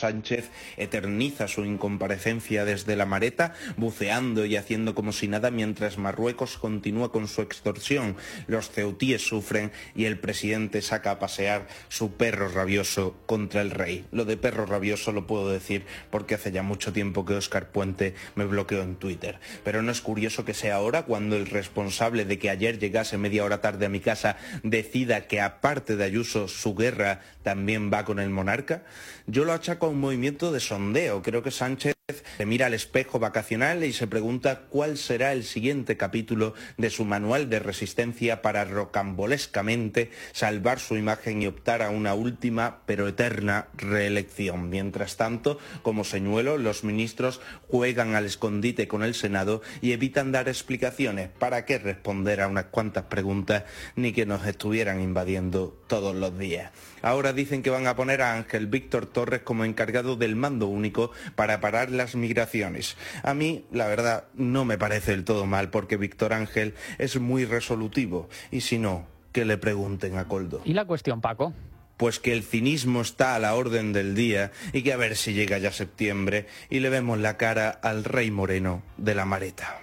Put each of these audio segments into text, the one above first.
Sánchez eterniza su incomparecencia desde La Mareta, buceando y haciendo como si nada, mientras Marruecos continúa con su extorsión, los ceutíes sufren y el presidente saca a pasear su perro rabioso contra el rey. Lo de perro rabioso lo puedo decir porque hace ya mucho tiempo que Óscar Puente me bloqueó en Twitter. Pero no es curioso que sea ahora, cuando el responsable de que ayer llegase media hora tarde a mi casa decida que, aparte de Ayuso, su guerra también va con el monarca. Yo lo achaco a un movimiento de sondeo. Creo que Sánchez se mira al espejo vacacional y se pregunta cuál será el siguiente capítulo de su manual de resistencia para rocambolescamente salvar su imagen y optar a una última pero eterna reelección. Mientras tanto, como señuelo, los ministros juegan al escondite con el Senado y evitan dar explicaciones. ¿Para qué responder a unas cuantas preguntas ni que nos estuvieran invadiendo todos los días? Ahora dicen que van a poner a Ángel Víctor Torres como encargado del mando único para parar las migraciones. A mí, la verdad, no me parece del todo mal, porque Víctor Ángel es muy resolutivo. Y si no, que le pregunten a Koldo. ¿Y la cuestión, Paco? Pues que el cinismo está a la orden del día y que a ver si llega ya septiembre y le vemos la cara al rey moreno de La Mareta.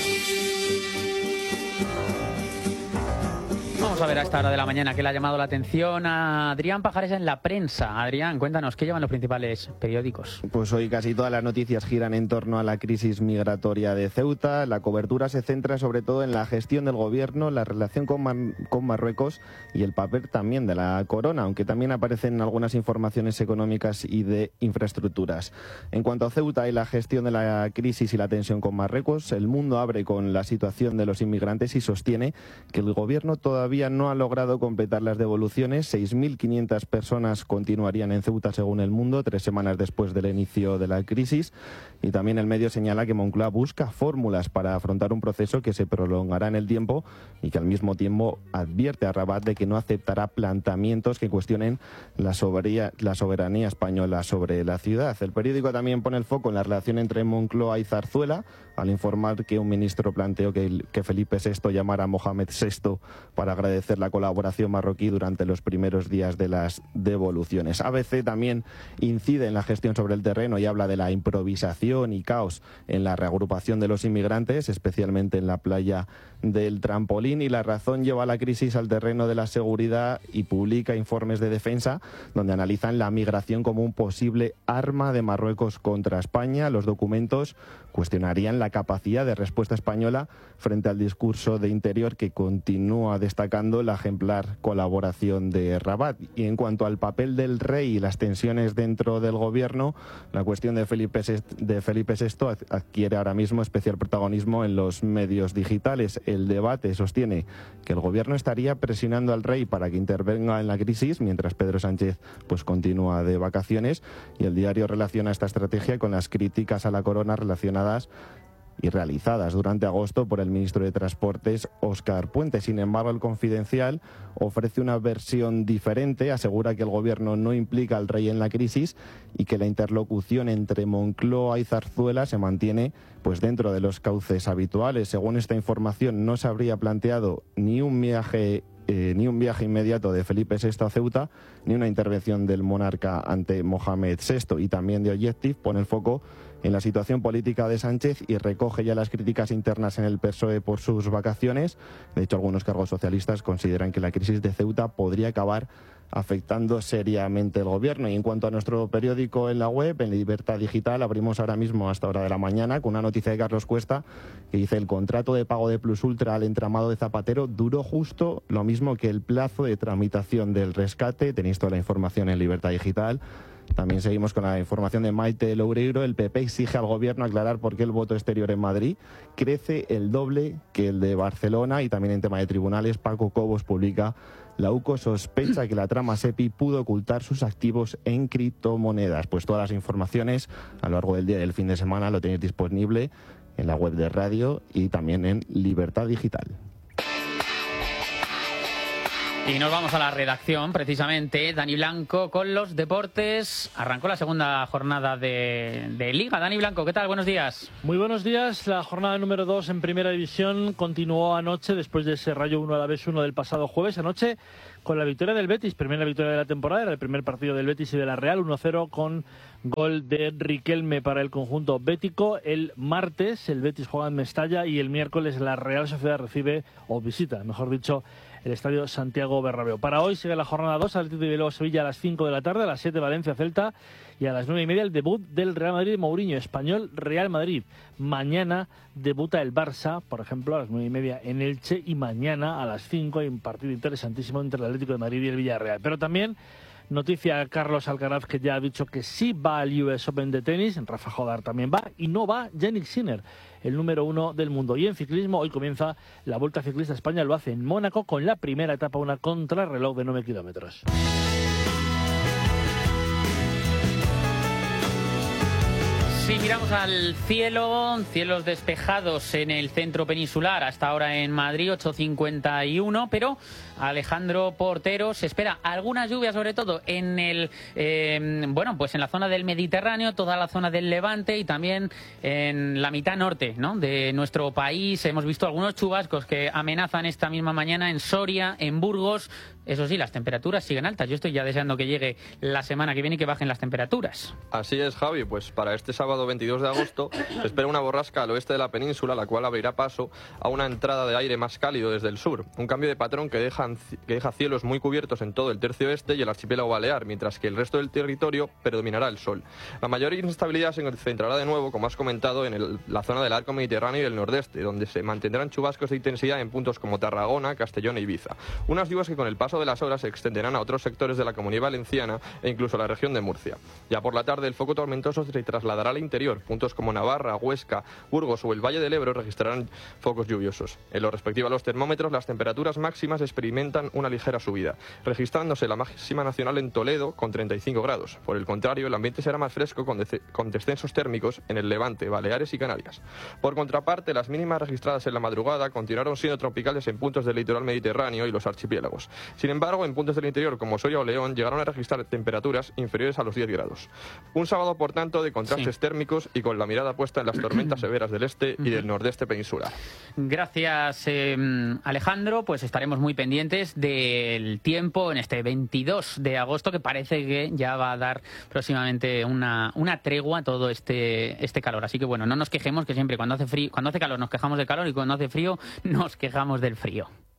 Vamos a ver a esta hora de la mañana que le ha llamado la atención a Adrián Pajares en La Prensa. Adrián, cuéntanos, ¿qué llevan los principales periódicos? Pues hoy casi todas las noticias giran en torno a la crisis migratoria de Ceuta. La cobertura se centra sobre todo en la gestión del gobierno, la relación con Marruecos y el papel también de la corona, aunque también aparecen algunas informaciones económicas y de infraestructuras. En cuanto a Ceuta y la gestión de la crisis y la tensión con Marruecos, El Mundo abre con la situación de los inmigrantes y sostiene que el gobierno todavía no ha logrado completar las devoluciones. 6.500 personas continuarían en Ceuta, según El Mundo, 3 semanas después del inicio de la crisis. Y también el medio señala que Moncloa busca fórmulas para afrontar un proceso que se prolongará en el tiempo y que al mismo tiempo advierte a Rabat de que no aceptará planteamientos que cuestionen la soberanía española sobre la ciudad. El periódico también pone el foco en la relación entre Moncloa y Zarzuela, al informar que un ministro planteó que Felipe VI llamara a Mohamed VI para agradecer la colaboración marroquí durante los primeros días de las devoluciones. ABC también incide en la gestión sobre el terreno y habla de la improvisación y caos en la reagrupación de los inmigrantes, especialmente en la playa del Trampolín, y La Razón lleva la crisis al terreno de la seguridad y publica informes de defensa donde analizan la migración como un posible arma de Marruecos contra España. Los documentos cuestionarían la capacidad de respuesta española frente al discurso de Interior, que continúa destacando la ejemplar colaboración de Rabat. Y en cuanto al papel del rey y las tensiones dentro del gobierno, la cuestión de Felipe VI adquiere ahora mismo especial protagonismo en los medios digitales. El Debate sostiene que el gobierno estaría presionando al rey para que intervenga en la crisis, mientras Pedro Sánchez pues continúa de vacaciones, y el Diario relaciona esta estrategia con las críticas a la corona relacionadas y realizadas durante agosto por el ministro de Transportes, Óscar Puente. Sin embargo, El Confidencial ofrece una versión diferente, asegura que el gobierno no implica al rey en la crisis y que la interlocución entre Moncloa y Zarzuela se mantiene pues dentro de los cauces habituales. Según esta información, no se habría planteado ni un viaje inmediato de Felipe VI a Ceuta, ni una intervención del monarca ante Mohamed VI. Y también The Objective pone el foco en la situación política de Sánchez y recoge ya las críticas internas en el PSOE por sus vacaciones. De hecho, algunos cargos socialistas consideran que la crisis de Ceuta podría acabar afectando seriamente el gobierno. Y en cuanto a nuestro periódico en la web, en Libertad Digital, abrimos ahora mismo hasta hora de la mañana con una noticia de Carlos Cuesta que dice: el contrato de pago de Plus Ultra al entramado de Zapatero duró justo lo mismo que el plazo de tramitación del rescate. Tenéis toda la información en Libertad Digital. También seguimos con la información de Maite Loureiro. El PP exige al gobierno aclarar por qué el voto exterior en Madrid crece el doble que el de Barcelona. Y también en tema de tribunales, Paco Cobos publica: la UCO sospecha que la trama SEPI pudo ocultar sus activos en criptomonedas. Pues todas las informaciones a lo largo del día y del fin de semana lo tenéis disponible en la web de radio y también en Libertad Digital. Y nos vamos a la redacción, precisamente. Dani Blanco con los deportes. Arrancó la segunda jornada de Liga. Dani Blanco, ¿qué tal? Buenos días. Muy buenos días. La jornada número 2 en Primera División continuó anoche, después de ese Rayo 1 Alavés 1 del pasado jueves. Anoche con la victoria del Betis, primera victoria de la temporada. Era el primer partido del Betis y de la Real, 1-0 con gol de Riquelme para el conjunto bético. El martes el Betis juega en Mestalla y el miércoles la Real Sociedad recibe, o visita, mejor dicho, el Estadio Santiago Bernabéu. Para hoy sigue la jornada 2, Atlético de Bilbao Sevilla a las 5 de la tarde, a las 7 Valencia Celta y a las 9:30 el debut del Real Madrid de Mourinho, Español Real Madrid. Mañana debuta el Barça, por ejemplo, a las 9:30 en Elche, y mañana a las 5 hay un partido interesantísimo entre el Atlético de Madrid y el Villarreal. Pero también noticia a Carlos Alcaraz, que ya ha dicho que sí va al US Open de tenis. Rafa Jodar también va, y no va Jannik Sinner, el número 1 del mundo. Y en ciclismo, hoy comienza la Vuelta Ciclista a España, lo hace en Mónaco con la primera etapa, una contrarreloj de 9 kilómetros. Si miramos al cielo, cielos despejados en el centro peninsular, hasta ahora en Madrid, 8:51, pero Alejandro Portero, se espera algunas lluvias, sobre todo en el pues en la zona del Mediterráneo, toda la zona del Levante y también en la mitad norte, ¿no?, de nuestro país. Hemos visto algunos chubascos que amenazan esta misma mañana en Soria, en Burgos. Eso sí, las temperaturas siguen altas. Yo estoy ya deseando que llegue la semana que viene y que bajen las temperaturas. Así es, Javi. Pues para este sábado 22 de agosto se espera una borrasca al oeste de la península, la cual abrirá paso a una entrada de aire más cálido desde el sur. Un cambio de patrón que deja cielos muy cubiertos en todo el tercio oeste y el archipiélago balear, mientras que el resto del territorio predominará el sol. La mayor inestabilidad se concentrará de nuevo, como has comentado, en la zona del arco mediterráneo y el nordeste, donde se mantendrán chubascos de intensidad en puntos como Tarragona, Castellón e Ibiza. Unas lluvias que con el paso de las horas se extenderán a otros sectores de la Comunidad Valenciana e incluso a la región de Murcia. Ya por la tarde el foco tormentoso se trasladará al interior. Puntos como Navarra, Huesca, Burgos o el Valle del Ebro registrarán focos lluviosos. En lo respectivo a los termómetros, las temperaturas máximas experimentan una ligera subida, registrándose la máxima nacional en Toledo con 35 grados. Por el contrario, el ambiente será más fresco con descensos térmicos en el Levante, Baleares y Canarias. Por contraparte, las mínimas registradas en la madrugada continuaron siendo tropicales en puntos del litoral mediterráneo y los archipiélagos. Sin embargo, en puntos del interior como Soria o León llegaron a registrar temperaturas inferiores a los 10 grados. Un sábado, por tanto, de contrastes térmicos y con la mirada puesta en las tormentas severas del este y del nordeste peninsular. Gracias, Alejandro. Pues estaremos muy pendientes del tiempo en este 22 de agosto, que parece que ya va a dar próximamente una tregua a todo este calor. Así que bueno, no nos quejemos, que siempre cuando hace calor nos quejamos del calor y cuando hace frío nos quejamos del frío.